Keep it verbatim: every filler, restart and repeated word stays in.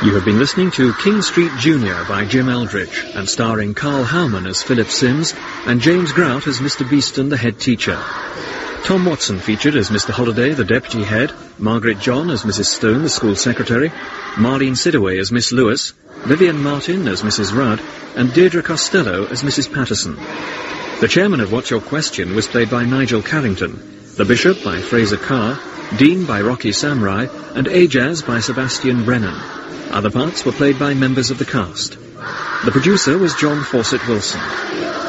You have been listening to King Street Junior by Jim Eldridge, and starring Carl Howman as Philip Sims and James Grout as Mister Beeston, the head teacher. Tom Watson featured as Mister Holliday, the deputy head, Margaret John as Missus Stone, the school secretary, Marlene Sidaway as Miss Lewis, Vivian Martin as Missus Rudd, and Deirdre Costello as Missus Patterson. The chairman of What's Your Question was played by Nigel Carrington, the bishop by Fraser Carr, Dean by Rocky Samurai, and Ajaz by Sebastian Brennan. Other parts were played by members of the cast. The producer was John Fawcett Wilson.